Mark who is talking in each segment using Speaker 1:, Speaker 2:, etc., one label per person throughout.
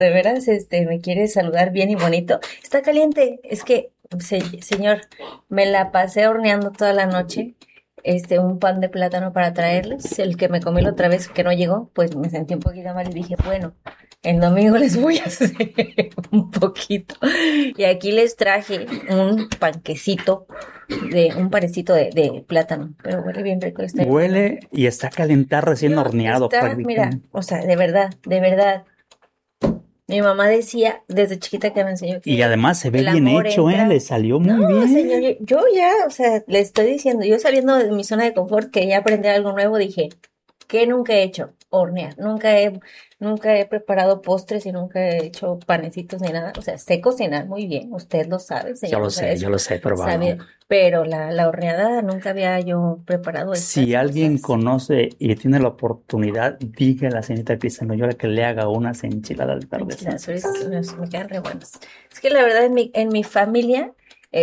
Speaker 1: De veras, me quiere saludar bien y bonito. Está caliente. Es que, señor, me la pasé horneando toda la noche. Un pan de plátano para traerles. El que me comí la otra vez que no llegó, pues me sentí un poquito mal y dije, bueno, el domingo les voy a hacer un poquito. Y aquí les traje un panquecito un panecito de plátano, pero huele bien rico, está bien bueno.
Speaker 2: Huele y está a calentar recién
Speaker 1: No,
Speaker 2: horneado
Speaker 1: mira,
Speaker 2: prácticamente.
Speaker 1: o sea, de verdad. Mi mamá decía desde chiquita que me enseñó
Speaker 2: Y
Speaker 1: que
Speaker 2: además se ve
Speaker 1: el
Speaker 2: bien
Speaker 1: amor
Speaker 2: hecho, ¿eh? Le
Speaker 1: entra.
Speaker 2: salió
Speaker 1: No,
Speaker 2: muy
Speaker 1: señor,
Speaker 2: bien.
Speaker 1: yo ya, o sea, le estoy diciendo, yo saliendo de mi zona de confort, que ya aprendí algo nuevo, dije, ¿qué nunca he hecho? Hornear. Nunca he preparado postres y nunca he hecho panecitos ni nada. O sea, sé cocinar muy bien, usted lo sabe, señor, o sea,
Speaker 2: Yo
Speaker 1: es
Speaker 2: lo sé, probado.
Speaker 1: sabido. Pero la horneada nunca había yo preparado
Speaker 2: Si
Speaker 1: estas
Speaker 2: alguien
Speaker 1: cosas.
Speaker 2: conoce y tiene la oportunidad, diga a la señorita Cristian Loyola que le haga unas enchiladas verdes en
Speaker 1: Enchiladas
Speaker 2: su
Speaker 1: verdes
Speaker 2: casa.
Speaker 1: me quedan re buenas. Es que la verdad en mi familia,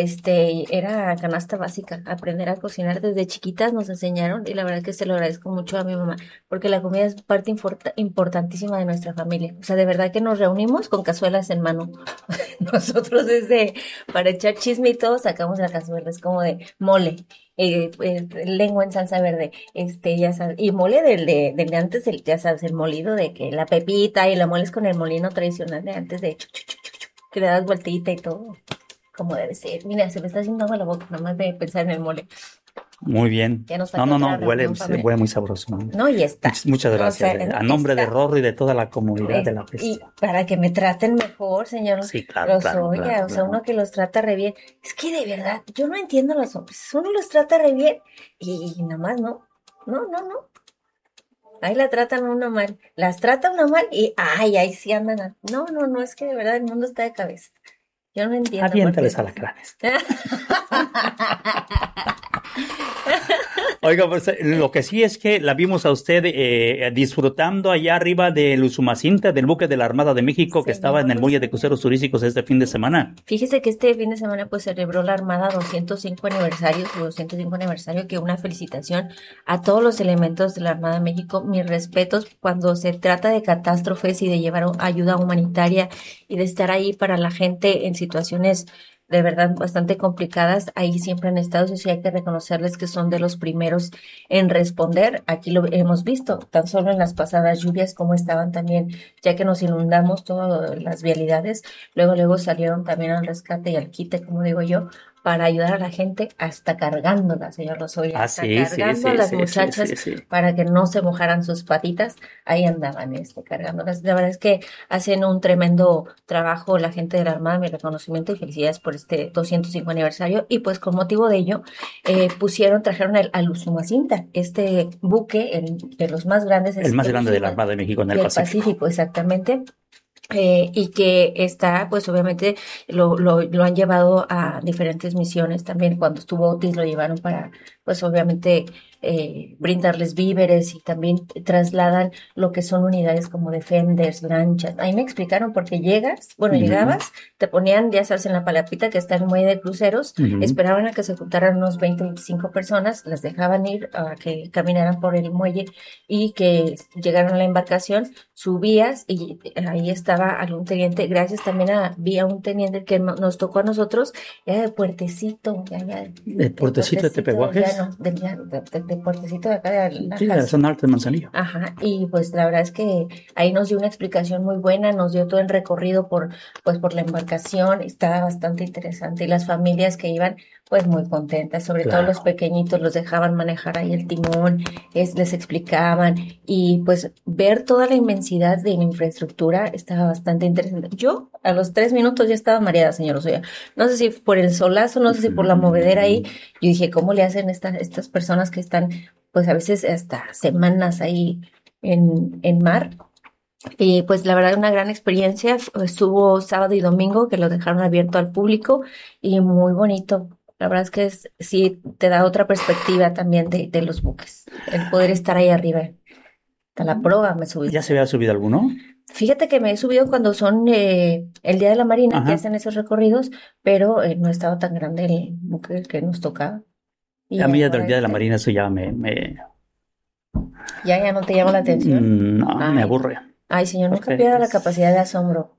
Speaker 1: era canasta básica. Aprender a cocinar desde chiquitas nos enseñaron y la verdad que se lo agradezco mucho a mi mamá, porque la comida es parte importantísima de nuestra familia. O sea, de verdad que nos reunimos con cazuelas en mano. Nosotros para echar chisme y todo, sacamos la cazuela, es como de mole. Lengua en salsa verde, ya sabes, y mole del de antes, ya sabes, el molido de que la pepita y la moles con el molino tradicional de antes de que le das vueltita y todo, como debe ser. Mira, se me está haciendo agua la boca, nomás de pensar en el mole.
Speaker 2: Muy bien.
Speaker 1: Ya nos
Speaker 2: No,
Speaker 1: falta
Speaker 2: no, no,
Speaker 1: otra reunión familiar.
Speaker 2: huele muy sabroso. ¿No?
Speaker 1: No, y está.
Speaker 2: Muchas
Speaker 1: O
Speaker 2: gracias.
Speaker 1: sea,
Speaker 2: A nombre de
Speaker 1: está.
Speaker 2: Rorro y de toda la comunidad de la
Speaker 1: Y
Speaker 2: bestia.
Speaker 1: para que me traten mejor, señor
Speaker 2: Sí, claro, claro,
Speaker 1: Lozoya,
Speaker 2: claro,
Speaker 1: o sea, uno
Speaker 2: claro.
Speaker 1: que los trata re bien. Es que de verdad, yo no entiendo a los hombres. Uno los trata re bien y nada más no. No, no, no. Ahí la tratan a uno mal. Las trata uno mal y ay, ahí sí andan. No, no, no, es que de verdad el mundo está de cabeza. Yo no entiendo por qué
Speaker 2: Aviéntales
Speaker 1: es así.
Speaker 2: alacranes. Oiga, pues lo que sí es que la vimos a usted disfrutando allá arriba del Usumacinta, del buque de la Armada de México que estaba en el
Speaker 1: Señor
Speaker 2: muelle de cruceros turísticos este fin de semana.
Speaker 1: Fíjese que este fin de semana pues celebró la Armada 205 aniversario, su 205 aniversario, que una felicitación a todos los elementos de la Armada de México, mis respetos cuando se trata de catástrofes y de llevar ayuda humanitaria y de estar ahí para la gente en situaciones de verdad bastante complicadas, ahí siempre han estado, eso sí hay que reconocerles que son de los primeros en responder, aquí lo hemos visto, tan solo en las pasadas lluvias como estaban también, ya que nos inundamos todas las vialidades. Luego salieron también al rescate y al quite, como digo yo, para ayudar a la gente, hasta cargándola, señor Lozoya,
Speaker 2: Ah,
Speaker 1: hasta
Speaker 2: sí, sí,
Speaker 1: cargando a
Speaker 2: sí,
Speaker 1: las
Speaker 2: sí, sí, sí,
Speaker 1: muchachas
Speaker 2: sí.
Speaker 1: para que no se mojaran sus patitas. Ahí andaban, cargándolas. La verdad es que hacen un tremendo trabajo la gente de la Armada, mi reconocimiento y felicidades por este 205 aniversario. Y pues con motivo de ello, trajeron al Usumacinta, este buque, de los más grandes,
Speaker 2: El
Speaker 1: es
Speaker 2: más
Speaker 1: el
Speaker 2: grande de la Armada de México en el
Speaker 1: del
Speaker 2: Pacífico.
Speaker 1: Pacífico, exactamente, y que está, pues obviamente lo han llevado a diferentes misiones también. Cuando estuvo Otis lo llevaron para, pues obviamente, brindarles víveres y también trasladan lo que son unidades como Defenders, lanchas. Ahí me explicaron porque
Speaker 2: Ujú,
Speaker 1: llegabas, te ponían, ya sabes, en la palapita que está en el muelle de cruceros,
Speaker 2: ujú.
Speaker 1: esperaban a que se juntaran unos 20 25 personas, las dejaban ir a que caminaran por el muelle y que llegaron a la embarcación, subías y ahí estaba algún teniente, gracias también vi a un teniente que nos tocó a nosotros, era de Puertecito,
Speaker 2: El
Speaker 1: de
Speaker 2: portecito de
Speaker 1: Puertecito del
Speaker 2: Tepehuajes.
Speaker 1: llano, de Puertecito de acá de
Speaker 2: Sí, de la
Speaker 1: Lajas.
Speaker 2: zona norte de Manzanillo.
Speaker 1: Ajá, y pues la verdad es que ahí nos dio una explicación muy buena, nos dio todo el recorrido por la embarcación, estaba bastante interesante y las familias que iban pues muy contentas, sobre todo los
Speaker 2: Claro.
Speaker 1: pequeñitos los dejaban manejar ahí el timón, les explicaban y pues ver toda la inmensidad de la infraestructura estaba bastante interesante. Yo a los 3 minutos ya estaba mareada, señor Osoya. No sé si por el solazo, no sé si por la movedera ahí.
Speaker 2: Ujú.
Speaker 1: Yo dije, ¿cómo le hacen estas personas que están pues a veces hasta semanas ahí en mar? Y pues la verdad una gran experiencia. Estuvo sábado y domingo que lo dejaron abierto al público y muy bonito. La verdad es que sí te da otra perspectiva también de los buques, el poder estar ahí arriba. A la proa me subí.
Speaker 2: ¿Ya se había subido alguno?
Speaker 1: Fíjate que me he subido cuando son el Día de la Marina, que
Speaker 2: Ajá.
Speaker 1: hacen esos recorridos, pero no estaba tan grande el buque que nos tocaba. Y
Speaker 2: A mí ya del
Speaker 1: ahora
Speaker 2: Día de la Marina eso ya
Speaker 1: ya no te llama la atención.
Speaker 2: no, me
Speaker 1: Ay, no.
Speaker 2: aburre.
Speaker 1: Ay, señor,
Speaker 2: Ok.
Speaker 1: nunca pierda la capacidad de asombro.